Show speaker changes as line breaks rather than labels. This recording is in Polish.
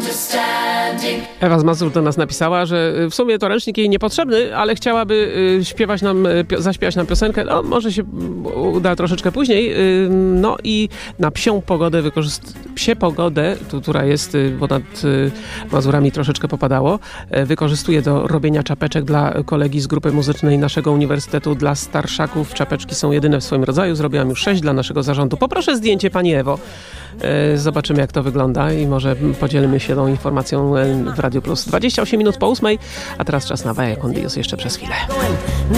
Ewa z Mazur do nas napisała, że w sumie to ręcznik jej niepotrzebny, ale chciałaby zaśpiewać nam piosenkę. No, może się uda troszeczkę później. No i na psią pogodę która jest, bo nad Mazurami troszeczkę popadało, wykorzystuje do robienia czapeczek dla kolegi z grupy muzycznej naszego uniwersytetu dla starszaków. Czapeczki są jedyne w swoim rodzaju. Zrobiłam już 6 dla naszego zarządu. Poproszę zdjęcie, pani Ewo. Zobaczymy, jak to wygląda i może podzielimy się tą informacją w Radio Plus. 28 minut po 8, a teraz czas na Vaya con Dios jeszcze przez chwilę.